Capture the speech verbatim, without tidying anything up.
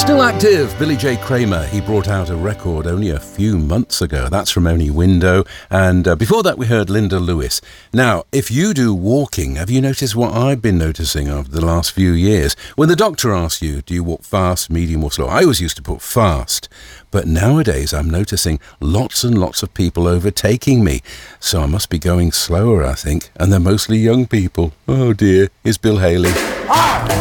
Still active, Billy J. Kramer. He brought out a record only a few months ago. That's from Only Window. And uh, before that, we heard Linda Lewis. Now, if you do walking, have you noticed what I've been noticing over the last few years? When the doctor asks you, do you walk fast, medium or slow? I always used to put fast. But nowadays, I'm noticing lots and lots of people overtaking me. So I must be going slower, I think. And they're mostly young people. Oh, dear. Here's Bill Haley. Ah!